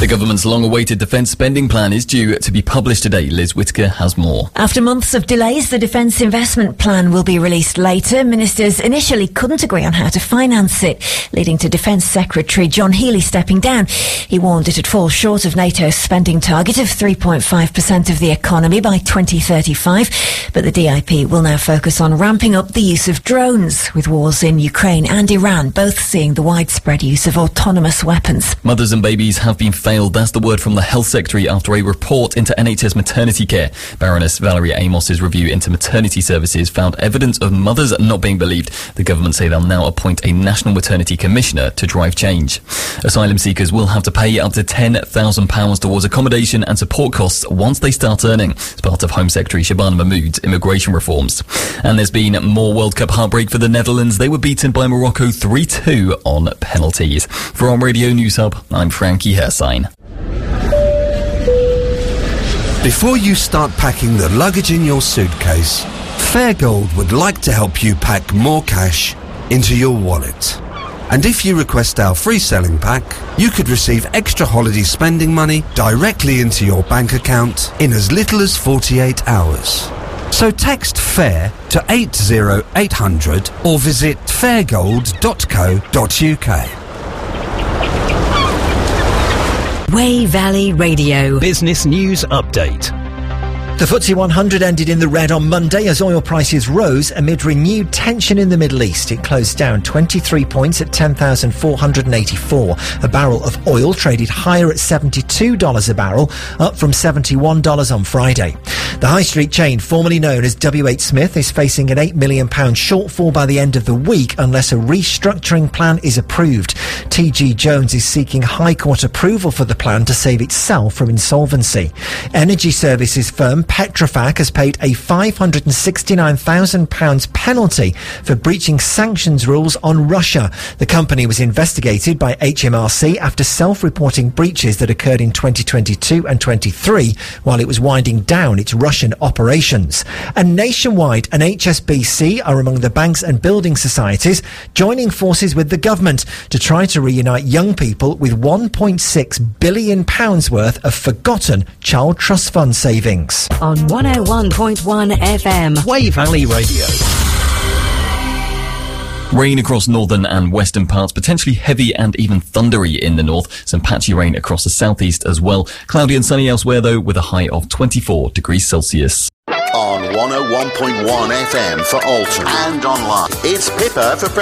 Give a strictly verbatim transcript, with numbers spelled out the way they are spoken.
The government's long-awaited defence spending plan is due to be published today. Liz Whittaker has more. After months of delays, the defence investment plan will be released later. Ministers initially couldn't agree on how to finance it, leading to Defence Secretary John Healey stepping down. He warned it'd fall short of NATO's spending target of three point five percent of the economy by twenty thirty-five. But the D I P will now focus on ramping up the use of drones, with wars in Ukraine and Iran both seeing the widespread use of autonomous weapons. Mothers and babies have been failed. That's the word from the Health Secretary after a report into N H S maternity care. Baroness Valerie Amos's review into maternity services found evidence of mothers not being believed. The government say they'll now appoint a National Maternity Commissioner to drive change. Asylum seekers will have to pay up to ten thousand pounds towards accommodation and support costs once they start earning, as part of Home Secretary Shabana Mahmood's immigration reforms. And there's been more World Cup heartbreak for the Netherlands. They were beaten by Morocco three two on penalties. For On Radio News Hub, I'm Frankie Hersign. Before you start packing the luggage in your suitcase, Fairgold would like to help you pack more cash into your wallet. And if you request our free selling pack, you could receive extra holiday spending money directly into your bank account in as little as forty-eight hours. So text FAIR to eight zero eight hundred or visit fairgold dot co dot uk. Wey Valley Radio. Business News Update. The F T S E one hundred ended in the red on Monday as oil prices rose amid renewed tension in the Middle East. It closed down twenty-three points at ten thousand four hundred eighty-four. A barrel of oil traded higher at seventy-two dollars a barrel, up from seventy-one dollars on Friday. The high street chain, formerly known as W H Smith, is facing an eight million pounds shortfall by the end of the week unless a restructuring plan is approved. T G Jones is seeking High Court approval for the plan to save itself from insolvency. Energy services firm Petrofac has paid a five hundred sixty-nine thousand pounds penalty for breaching sanctions rules on Russia. The company was investigated by H M R C after self-reporting breaches that occurred in twenty twenty-two and twenty-three while it was winding down its Russian operations. And Nationwide and H S B C are among the banks and building societies joining forces with the government to try to reunite young people with one point six billion pounds worth of forgotten child trust fund savings. On one oh one point one F M. Wey Valley Radio. Rain across northern and western parts, potentially heavy and even thundery in the north. Some patchy rain across the southeast as well. Cloudy and sunny elsewhere though, with a high of twenty-four degrees Celsius. On one oh one point one F M for Alton and online. It's Pippa for